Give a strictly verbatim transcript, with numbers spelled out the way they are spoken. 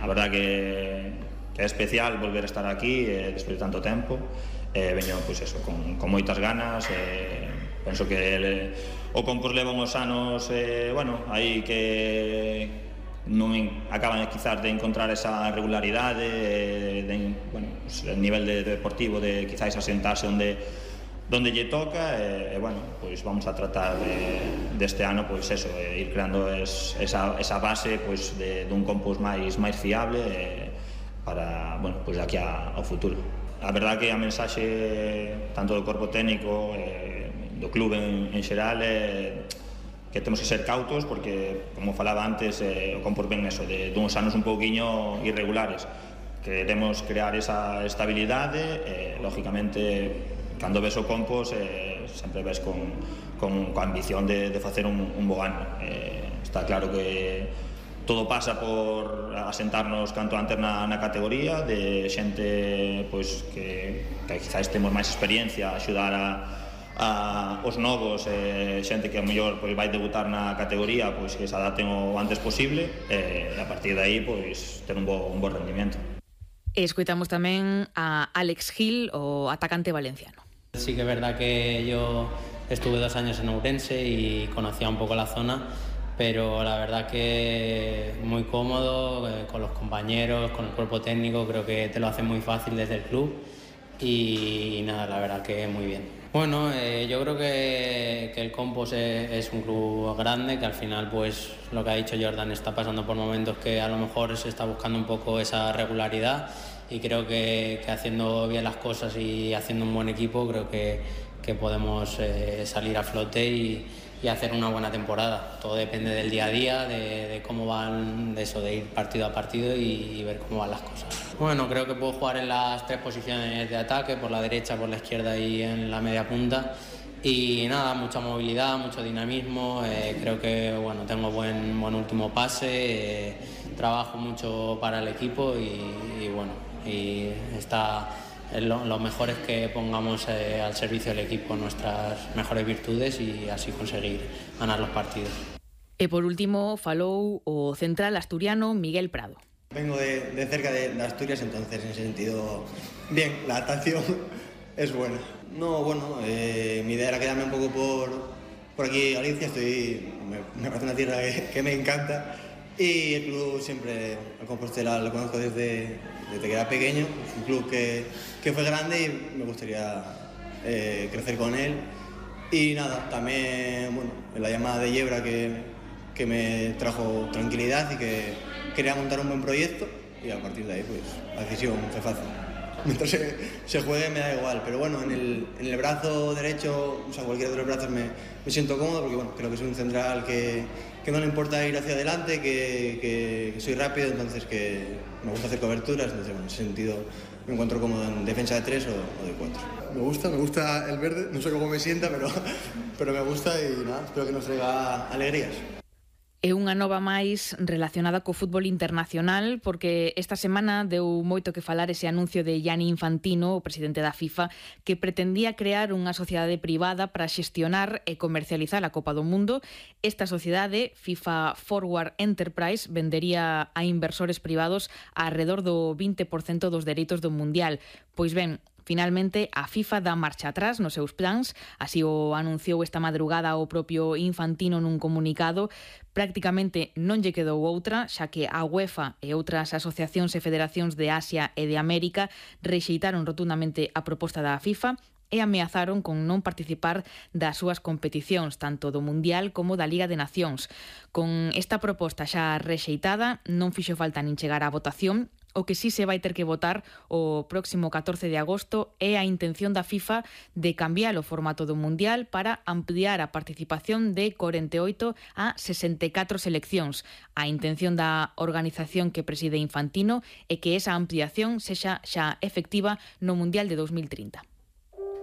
a verdad que, que é especial volver a estar aquí eh, despois de tanto tempo. Eh, veño, pois eso, con, con moitas ganas. Eh, penso que ele, o Compos leva uns anos, eh, bueno, aí que non acaban quizás de encontrar esa regularidade, eh, de, bueno, pues, el nivel de, de deportivo de quizás asentarse onde donde lle toca, e, eh, bueno, pois vamos a tratar de, deste ano, pois eso, eh, ir creando es, esa, esa base pois de dun Compos máis máis fiable eh, para, bueno, pois de aquí a, ao futuro. A verdade que a mensaxe tanto do corpo técnico eh, do clube en, en xeral é eh, que temos que ser cautos porque, como falaba antes, eh, o Compos ven eso de duns anos un pouquiño irregulares. Queremos crear esa estabilidade e, eh, lógicamente, cando ves o Compos eh, sempre ves con, con, con ambición de, de facer un, un bo ano. Eh, está claro que todo pasa por asentarnos canto antes na, na categoría, de xente pois, que, que quizás temos máis experiencia, axudar a, a os novos, eh, xente que a mellor pois, vai debutar na categoría, pois que se adapten o antes posible e a partir de aí pois, ter un bo, un bo rendimento. Escoitamos tamén a Alex Gil, o atacante valenciano. Sí que es verdad que yo estuve dos años en Ourense y conocía un poco la zona, pero la verdad que muy cómodo eh, con los compañeros, con el cuerpo técnico, creo que te lo hace muy fácil desde el club y, y nada, la verdad que muy bien. Bueno, eh, yo creo que, que el Compos es, es un club grande, que al final, pues lo que ha dicho Jordan, está pasando por momentos que a lo mejor se está buscando un poco esa regularidad y creo que, que haciendo bien las cosas y haciendo un buen equipo, creo que, que podemos eh, salir a flote y y hacer una buena temporada. Todo depende del día a día, de, de cómo van, de eso, de ir partido a partido y, y ver cómo van las cosas. Bueno, creo que puedo jugar en las tres posiciones de ataque, por la derecha, por la izquierda y en la media punta. Y nada, mucha movilidad, mucho dinamismo. Eh, creo que bueno, tengo buen, buen último pase, eh, trabajo mucho para el equipo y, y bueno, y está... Lo, lo mejor es que pongamos eh, al servicio del equipo nuestras mejores virtudes y así conseguir ganar los partidos. E por último, falou o central asturiano Miguel Prado. Vengo de, de cerca de, de Asturias, entonces en ese sentido, bien, la adaptación es buena. No, bueno, eh, mi idea era quedarme un poco por, por aquí, Galicia, estoy, me, me parece una tierra que, que me encanta. Y el club siempre, el Compostela lo conozco desde, desde que era pequeño, es un club que, que fue grande y me gustaría eh, crecer con él. Y nada, también bueno, la llamada de Yebra que, que me trajo tranquilidad y que quería montar un buen proyecto y a partir de ahí pues la decisión fue fácil. Mientras se, se juegue me da igual, pero bueno, en el, en el brazo derecho, o sea, cualquiera de los brazos me, me siento cómodo porque bueno, creo que soy un central que, que no le importa ir hacia adelante, que, que, que soy rápido, entonces que me gusta hacer coberturas, entonces bueno, en ese sentido me encuentro cómodo en defensa de tres o, o de cuatro. Me gusta, me gusta el verde, no sé cómo me sienta, pero, pero me gusta y nada, espero que nos traiga alegrías. É unha nova máis relacionada co fútbol internacional porque esta semana deu moito que falar ese anuncio de Gianni Infantino, o presidente da FIFA, que pretendía crear unha sociedade privada para xestionar e comercializar a Copa do Mundo. Esta sociedade, FIFA Forward Enterprise, vendería a inversores privados alrededor do vinte por cento dos dereitos do Mundial. Pois ben, finalmente, a FIFA dá marcha atrás nos seus plans, así o anunciou esta madrugada o propio Infantino nun comunicado. Prácticamente non lle quedou outra, xa que a UEFA e outras asociacións e federacións de Asia e de América rexeitaron rotundamente a proposta da FIFA e ameazaron con non participar das súas competicións, tanto do Mundial como da Liga de Nacións. Con esta proposta xa rexeitada, non fixo falta nin chegar á votación. O que sí se vai ter que votar o próximo catorce de agosto é a intención da FIFA de cambiar o formato do Mundial para ampliar a participación de corenta e oito a sesenta e catro seleccións. A intención da organización que preside Infantino é que esa ampliación sexa xa efectiva no Mundial de dos mil trinta.